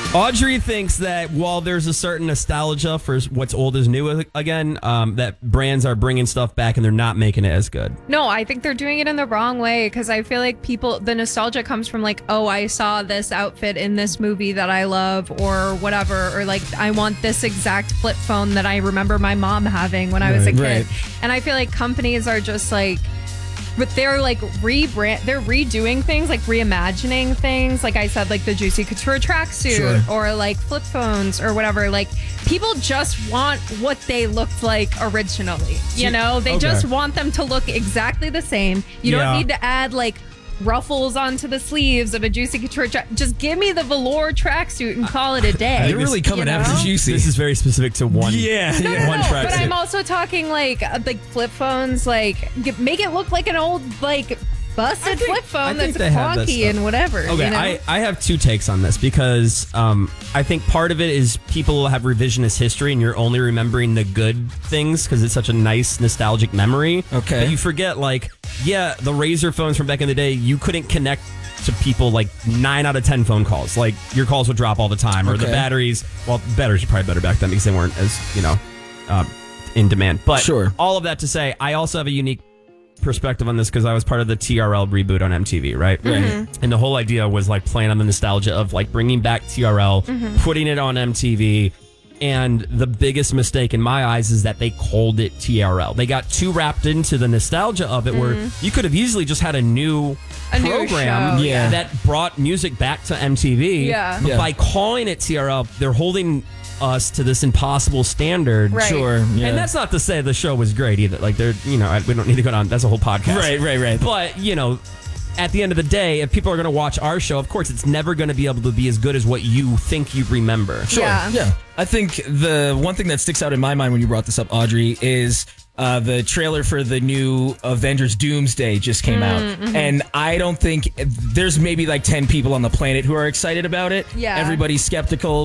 Audrey thinks that while there's a certain nostalgia for what's old is new again, that brands are bringing stuff back and they're not making it as good. No, I think they're doing it in the wrong way because I feel like the nostalgia comes from like, oh, I saw this outfit in this movie that I love or whatever, or like I want this exact flip phone that I remember my mom having when I was a kid. Right. And I feel like companies are just like, but they're like they're redoing things, like reimagining things. Like I said, like the Juicy Couture tracksuit or like flip phones or whatever. Like people just want what they looked like originally. You know, they just want them to look exactly the same. You don't need to add like ruffles onto the sleeves of a Juicy Couture just give me the velour tracksuit and call it a day. They're really coming after Juicy. This is very specific to one. No, one tracksuit. but I'm also talking like flip phones, like make it look like an old like busted flip phone that's clunky and whatever. Okay, you know? I have two takes on this because I think part of it is people have revisionist history and you're only remembering the good things because it's such a nice nostalgic memory. Okay. But you forget the Razr phones from back in the day, you couldn't connect to people like 9 out of 10 phone calls. Like your calls would drop all the time or the batteries. Well, batteries were probably better back then because they weren't as, in demand. But all of that to say, I also have a unique perspective on this because I was part of the TRL reboot on MTV, right? Mm-hmm. And the whole idea was like playing on the nostalgia of like bringing back TRL, putting it on MTV. And the biggest mistake in my eyes is that they called it TRL. They got too wrapped into the nostalgia of it where you could have easily just had a new program that brought music back to MTV. Yeah. But by calling it TRL, they're holding us to this impossible standard. Right. And that's not to say the show was great either. Like we don't need to go down. That's a whole podcast. Right. But, at the end of the day, if people are going to watch our show, of course, it's never going to be able to be as good as what you think you remember. Yeah. I think the one thing that sticks out in my mind when you brought this up, Audrey, is the trailer for the new Avengers Doomsday just came out. And I don't think there's maybe like 10 people on the planet who are excited about it. Yeah. Everybody's skeptical.